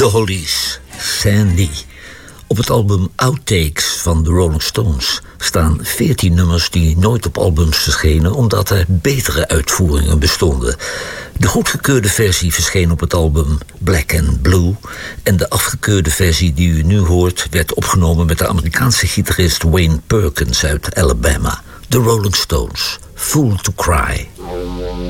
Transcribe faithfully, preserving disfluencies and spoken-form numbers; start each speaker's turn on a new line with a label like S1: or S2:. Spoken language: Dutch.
S1: Hollies, Sandy. Op het album Outtakes van de Rolling Stones staan veertien nummers die nooit op albums verschenen, omdat er betere uitvoeringen bestonden. De goedgekeurde versie verscheen op het album Black and Blue, en de afgekeurde versie die u nu hoort werd opgenomen met de Amerikaanse gitarist Wayne Perkins uit Alabama. De Rolling Stones, Fool to Cry.